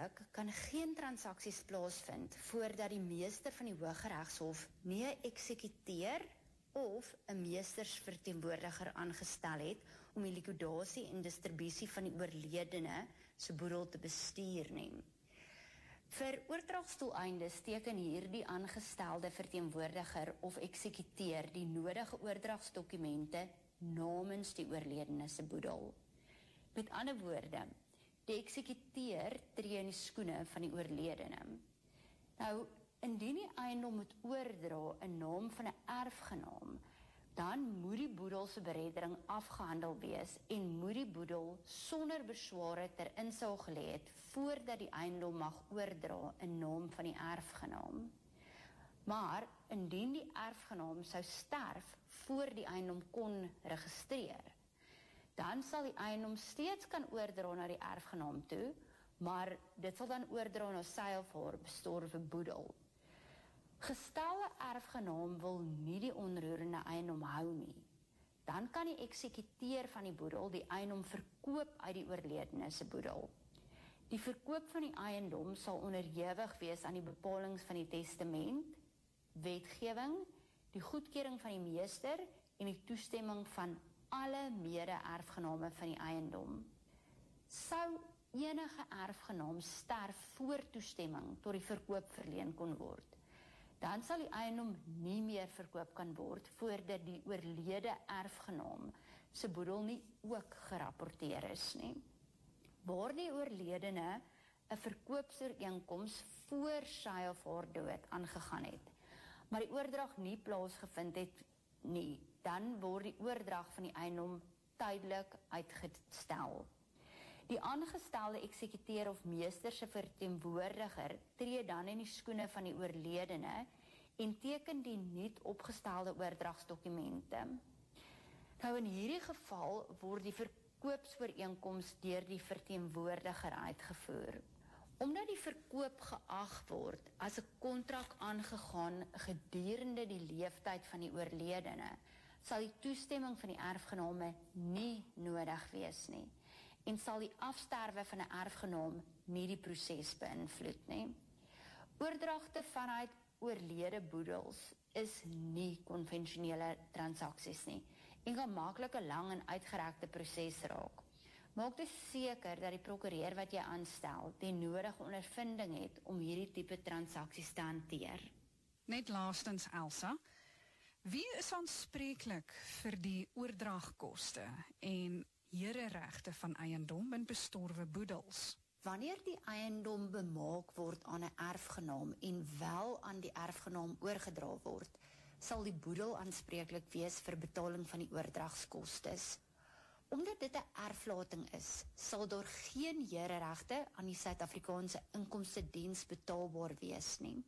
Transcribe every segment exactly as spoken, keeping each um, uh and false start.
oomblik kan geen transaksies plaasvind voordat die meester van die Hooggeregshof nie 'n eksekuteur of 'n meestersverteenwoordiger aangestel het om die likwidasie en distribusie van die oorledene se boedel te bestuur nie. Vir oordragsdoeleindes teken hierdie aangestelde verteenwoordiger of eksekuteur die nodige oordragsdokumente namens die oorledene se boedel. Met ander woorde, die eksekuteur tree in die skoene van die oorledene. Nou, indien die eiendom moet oordra in naam van 'n erfgenaam, dan moet die boedel se bereddering afgehandel wees en moet die boedel sonder besware ter insig gelê het voordat die eiendom mag oordra in naam van die erfgenaam. Maar indien die erfgenaam sou sterf voor die eiendom kon registreer, dan sal die eiendom steeds kan oordra na die erfgenaam toe, maar dit sal dan oordra na sy of haar bestorwe boedel. Gestel 'n erfgenaam wil nie die onroerende eiendom hou nie, dan kan die eksekuteur van die boedel die eiendom verkoop uit die oorledene se boedel. Die verkoop van die eiendom sal onderhewig wees aan die bepalings van die testament, wetgewing, die goedkeuring van die meester en die toestemming van alle mede-erfgename van die eiendom. Sou enige erfgenaam sterf voor toestemming tot die verkoop verleen kon word, dan sal die eiendom nie meer verkoop kan word voordat die oorlede erfgenaam se boedel nie ook gerapporteer is nie. Waar die oorledene 'n verkoopsooreenkoms voor sy of haar dood aangegaan het, maar die oordrag nie plaasgevind het nie, dan word die oordrag van die eiendom tydelik uitgestel. Die aangestelde eksekuteur of meester se verteenwoordiger tree dan in die skoene van die oorledene en teken die nie opgestelde oordragsdokumente. Nou in hierdie geval word die verkoopsooreenkoms deur die verteenwoordiger uitgevoer. Omdat die verkoop geag word as 'n kontrak aangegaan gedurende die leeftyd van die oorledene, sal die toestemming van die erfgename nie nodig wees nie en sal die afsterwe van 'n erfgenaam nie die proses beïnvloed nie. Oordragte vanuit oorlede boedels is nie konvensionele transaksies nie en kan maklik 'n lang en uitgerekte proses raak. Maak dus seker dat die prokureur wat jy aanstel die nodige ondervinding het om hierdie tipe transaksies te hanteer. Net laastens, Elsa, wie is aanspreeklik vir die oordragkoste en hereregte van eiendom en bestorwe boedels? Wanneer die eiendom bemaak word aan 'n erfgenaam en wel aan die erfgenaam oorgedra word, sal die boedel aanspreeklik wees vir betaling van die oordragskostes. Omdat dit 'n erflating is, sal daar geen hereregte aan die Suid-Afrikaanse Inkomstediens betaalbaar wees nie.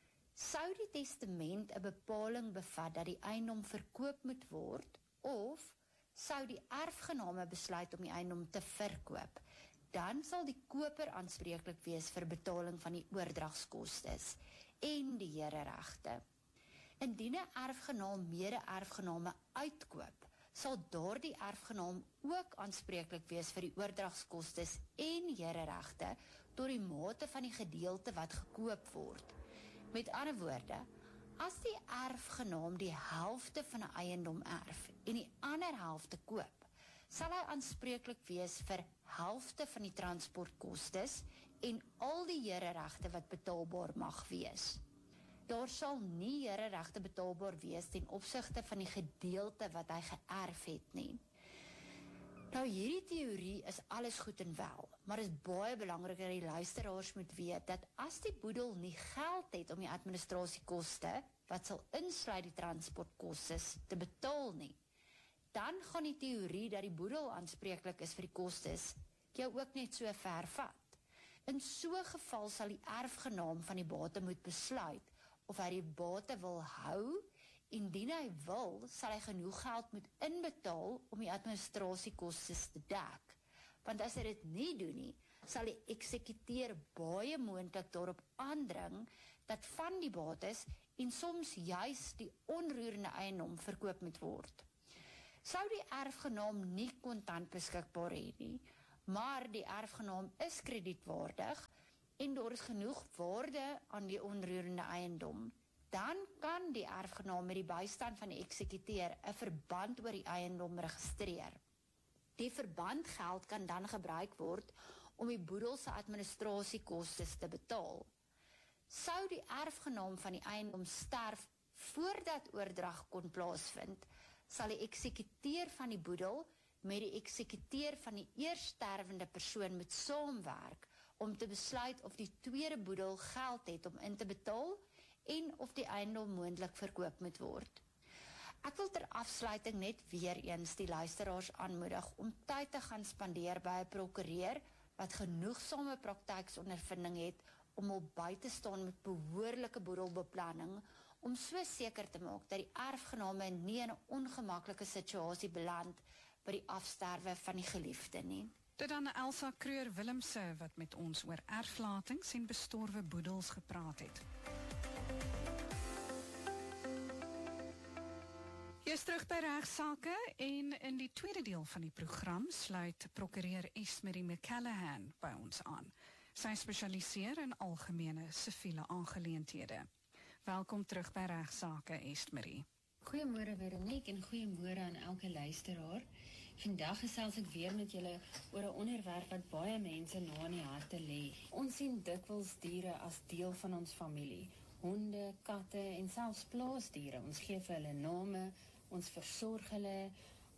Sou die testament 'n bepaling bevat dat die eiendom verkoop moet word, of sou die erfgename besluit om die eiendom te verkoop, dan sal die koper aanspreeklik wees vir betaling van die oordragskostes en die hereregte. Indien 'n erfgenaam mede-erfgename uitkoop, sal daardie erfgenaam ook aanspreeklik wees vir die oordragskostes en hereregte tot die mate van die gedeelte wat gekoop word. Met ander woorde, as die erfgenaam die helfte van 'n eiendom erf en die ander helfte koop, sal hy aanspreeklik wees vir helfte van die transportkostes en al die hereregte wat betaalbaar mag wees. Daar sal nie hereregte betaalbaar wees ten opsigte van die gedeelte wat hy geërf het nie. Nou hierdie teorie is alles goed en wel, maar is baie belangrik dat die luisteraars moet weet dat as die boedel nie geld het om die administrasiekoste, wat sal insluit die transportkostes, te betaal nie, dan gaan die teorie dat die boedel aanspreeklik is vir die kostes jou ook net so ver vat. In so 'n geval sal die erfgenaam van die bate moet besluit of hy die bate wil hou. Indien hy wil, sal hy genoeg geld moet inbetaal om die administrasiekostes te dek. Want as hy dit nie doen nie, sal die eksekuteur baie moontlik daarop aandring dat van die bates en soms juis die onroerende eiendom verkoop moet word. Sou die erfgenaam nie kontant beskikbaar hê nie, maar die erfgenaam is kredietwaardig, en daar is genoeg waarde aan die onroerende eiendom, dan kan die erfgenaam met die bystand van die eksekuteur 'n verband oor die eiendom registreer. Die verbandgeld kan dan gebruik word om die boedel se administrasiekostes te betaal. Sou die erfgenaam van die eiendom sterf voordat oordrag kon plaasvind, sal die eksekuteur van die boedel met die eksekuteur van die eers sterwende persoon moet saamwerk om te besluit of die tweede boedel geld het om in te betaal en of die eiendom moontlik verkoop moet word. Ek wil ter afsluiting net weer eens die luisteraars aanmoedig om tyd te gaan spandeer by 'n prokureur wat genoegsame praktyksondervinding het om op by te staan met behoorlike boedelbeplanning, om so seker te maak dat die erfgename nie in 'n ongemaklike situasie beland by die afsterwe van die geliefde nie. Dit dan Elsa Kreur-Willemse wat met ons oor erflatings en bestorwe boedels gepraat het. Jy is terug by Regsake en in die tweede deel van die program sluit prokureur Esmerie McCallaghan by ons aan. Sy spesialiseer in algemene siviele aangeleenthede. Welkom terug by Regsake, Esmerie. Goeiemôre Veronique en goeiemôre aan elke luisteraar. Vandag gesels ek weer met julle oor 'n onderwerp wat baie mense na in die harte lê. Ons sien dikwels diere as deel van ons familie. Honde, katte en selfs plaasdiere. Ons gee vir hulle name, ons versorg hulle,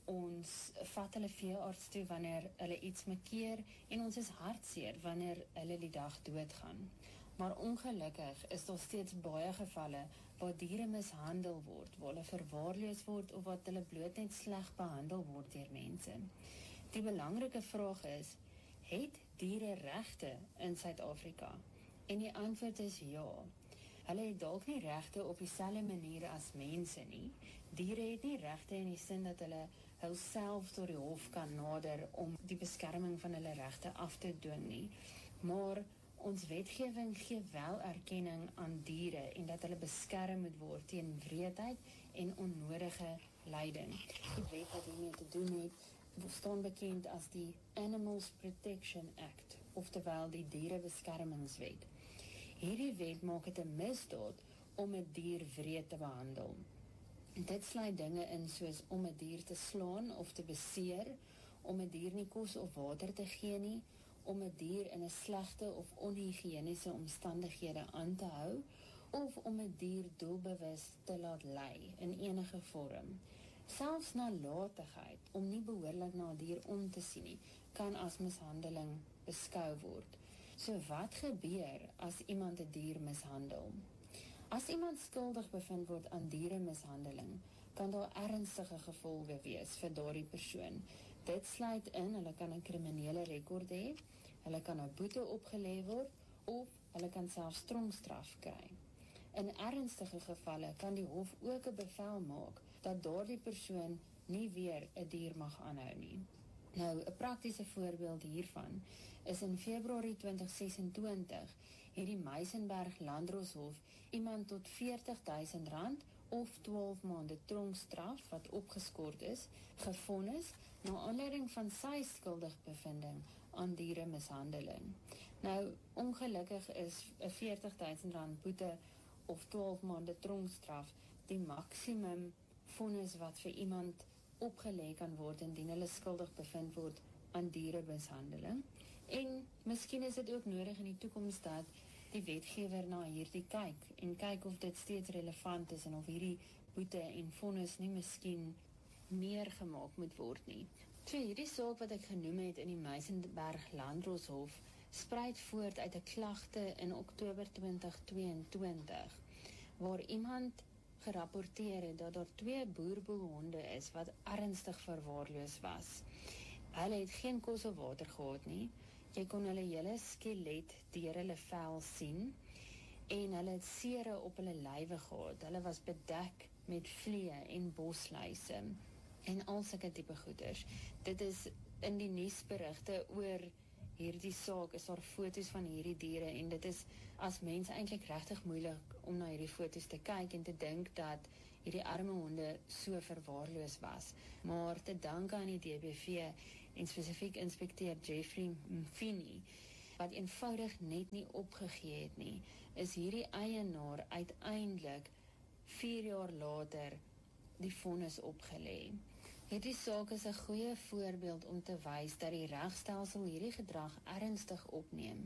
ons vat hulle veearts toe wanneer hulle iets makeer en ons is hartseer wanneer hulle die dag doodgaan. Maar ongelukkig is daar steeds baie gevalle waar diere mishandel word, waar hulle verwaarloos word of wat hulle bloot net sleg behandel word deur mense. Die belangrike vraag is, het diere regte in Suid-Afrika? En die antwoord is ja. Hulle het dalk nie regte op dieselfde manier as mense nie. Diere het nie regte in die sin dat hulle hulself tot die hof kan nader om die beskerming van hulle regte af te dwing nie. Maar ons wetgewing gee wel erkenning aan diere en dat hulle beskerm moet word teen wreedheid en onnodige lyding. Die wet wat hiermee te doen het, staan bekend as die Animals Protection Act, oftewel die Dierebeskermingswet. Hierdie wet maak het 'n misdaad om 'n dier wreed te behandel. Dit sluit dinge in soos om 'n dier te slaan of te beseer, om 'n dier nie kos of water te gee nie, om 'n dier in 'n slegte of onhygiëniese omstandighede aan te hou, of om 'n dier doelbewus te laat ly in enige vorm. Selfs nalatigheid om nie behoorlik na 'n dier om te sien nie, kan as mishandeling beskou word. So wat gebeur as iemand 'n dier mishandel? As iemand skuldig bevind word aan dieremishandeling, kan daar ernstige gevolge wees vir daardie persoon. Dit sluit in, hulle kan 'n kriminele rekord hê, hulle kan 'n boete opgelê word, of hulle kan selfs tronkstraf kry. In ernstige gevalle kan die hof ook 'n bevel maak dat daardie persoon nie weer 'n dier mag aanhou nie. Nou, 'n praktiese voorbeeld hiervan is in Februarie twintig sesentwintig het die Meisenberg Landdroshof iemand tot veertig duisend rand of twaalf maande tronkstraf wat opgeskort is, gevonnis na aanleiding van sy skuldig bevinding aan dieremishandeling. Nou, ongelukkig is 'n veertig duisend rand boete of twaalf maande tronkstraf die maksimum vonnis wat vir iemand opgelê kan word indien hulle skuldig bevind word aan dieremishandeling. En miskien is dit ook nodig in die toekoms dat die wetgewer na hierdie kyk en kyk of dit steeds relevant is en of hierdie boete en vonnis nie miskien meer gemaak moet word nie. So hierdie saak wat ek genoem het in die Meisenberg Landdroshof spruit voort uit 'n klagte in Oktober twintig tweeëntwintig waar iemand gerapporteer het dat daar twee boerboelhonde is wat ernstig verwaarloos was. Hulle het geen kos of water gehad nie. Jy kon hulle hele skelet deur hulle vel sien en hulle het sere op hulle lywe gehad. Hulle was bedek met vliee en bosluise en al sulke tipe goeders. Dit is in die nuusberigte oor hierdie saak is daar foto's van hierdie diere en dit is as mense eintlik regtig moeilik om na hierdie foto's te kyk en te dink dat hierdie arme honde so verwaarloos was. Maar te danke aan die D B V en spesifiek inspekteur Jeffrey Mfini wat eenvoudig net nie opgegee het nie, is hierdie eienaar uiteindelik vier jaar later die vonnis opgelê. Hierdie saak is 'n goeie voorbeeld om te wys dat die regstelsel hierdie gedrag ernstig opneem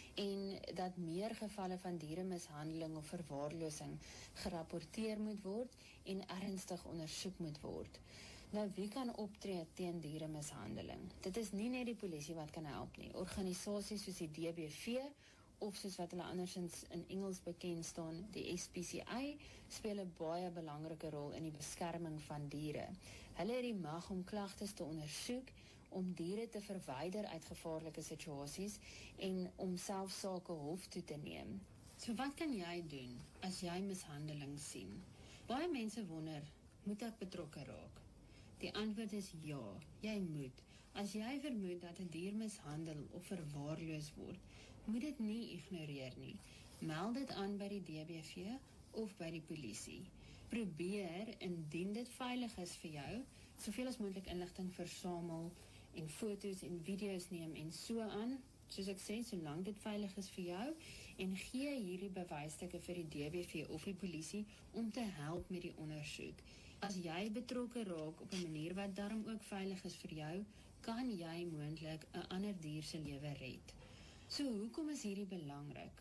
en dat meer gevalle van dieremishandeling of verwaarlosing gerapporteer moet word en ernstig ondersoek moet word. Nou, wie kan optree teen dieremishandeling? Dit is nie net die polisie wat kan help nie. Organisasies soos die D B V of soos wat hulle andersins in Engels bekend staan, die S P C A, speel 'n baie belangrike rol in die beskerming van diere. Hulle het die mag om klagtes te ondersoek, om diere te verwyder uit gevaarlike situasies en om self sake hof toe te neem. So wat kan jy doen as jy mishandeling sien? Baie mense wonder, moet ek betrokke raak? Die antwoord is ja, jy moet. As jy vermoed dat 'n dier mishandel of verwaarloos word, moet dit nie ignoreer nie. Meld dit aan by die D B V of by die polisie. Probeer, indien dit veilig is vir jou, soveel as moontlik inligting versamel en foto's en video's neem en so aan, soos ek sê, solank dit veilig is vir jou, en gee hierdie bewysstukke vir die D B V of die polisie om te help met die ondersoek. As jy betrokke raak op 'n manier wat daarom ook veilig is vir jou, kan jy moontlik 'n ander dier se lewe red. So, hoekom is hierdie belangrik?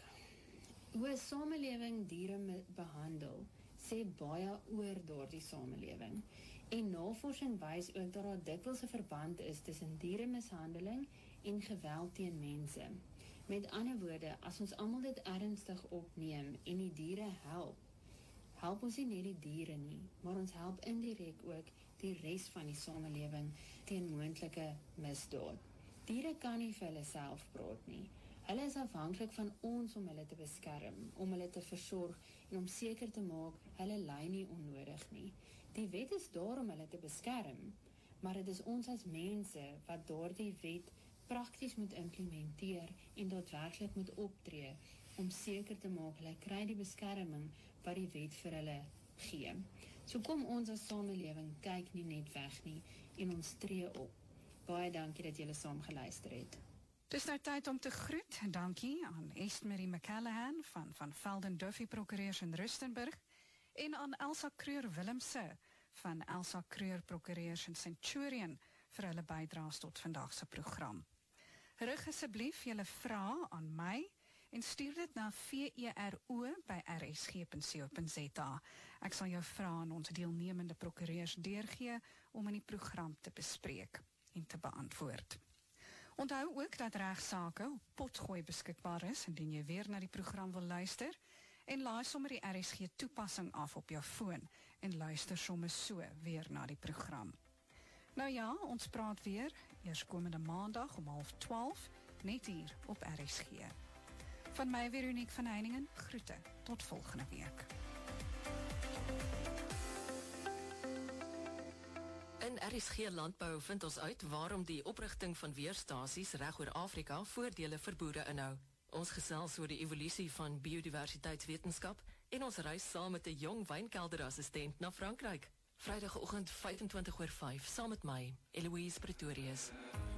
Hoe 'n samelewing diere behandel, sê baie oor daardie samelewing. En navorsing wys ook dat daar dikwels 'n verband is tussen dieremishandeling en geweld teen mense. Met ander woorde, as ons almal dit ernstig opneem en die diere help, help ons nie net die diere nie, maar ons help indirek ook die res van die samelewing teen moontlike misdaad. Diere kan nie vir hulle self praat nie. Hulle is afhanklik van ons om hulle te beskerm, om hulle te versorg en om seker te maak, hulle ly nie onnodig nie. Die wet is daar om hulle te beskerm, maar dit is ons as mense wat daardie wet prakties moet implementeer en daadwerklik moet optree om seker te maak, hulle kry die beskerming wat die wet vir hulle gee. So kom ons as samelewing, kyk nie net weg nie en ons tree op. Baie dankie dat julle saam geluister het. Dis nou tyd om te groet. Dankie aan Esmerie McCallahan van Van Velden Duffy Prokureurs in Rustenburg en aan Elsa Kreur-Willemse van Elsa Kreur Prokureurs in Centurion vir hulle bydraes tot vandag se program. Rig asseblief julle vrae aan my en stuur dit na v e r o by r s g punt co punt z a. Ek sal jou vrae aan ons deelnemende prokureurs deurgee om in die program te bespreek en te beantwoord. Onthou ook dat regsaake op Potgooi beskikbaar is indien jy weer na die program wil luister en laai sommer die R S G toepassing af op jou foon en luister sommer so weer na die program. Nou ja, ons praat weer eers komende maandag om half twaalf net hier op R S G. Van my Veronique van Heiningen, groete tot volgende week. In R S G Landbou vind ons uit waarom die oprigting van weerstasies reg oor Afrika voordele vir boere inhou. Ons gesels oor die evolusie van biodiversiteitswetenskap en ons reis saam met 'n jong wynkelderassistent na Frankryk. Vrydagoggend vyf en twintig oor vyf saam met my, Eloise Pretorius.